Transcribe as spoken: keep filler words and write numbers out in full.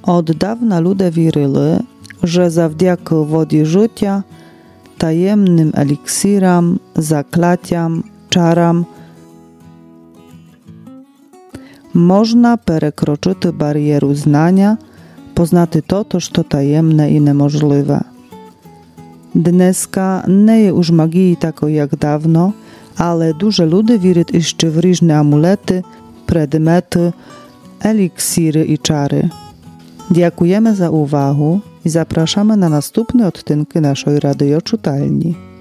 Od dawna ludzie wierzyli, że zawdzięki wodzie życia, tajemnym eliksiram, zaklatiam, czaram można przekroczyć barieru znania, poznać to, co tajemne i niemożliwe. Dneska nie jest już magii tako jak dawno, ale dużo ludzi wierzy jeszcze w różne amulety, predmety, eliksiry i czary. Dziękujemy za uwagę i zapraszamy na następne odcinki naszej radioczytelni.